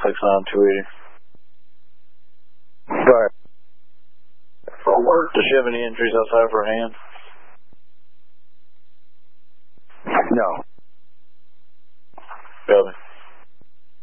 280. Go ahead. Does she have any injuries outside of her hand? No. Copy.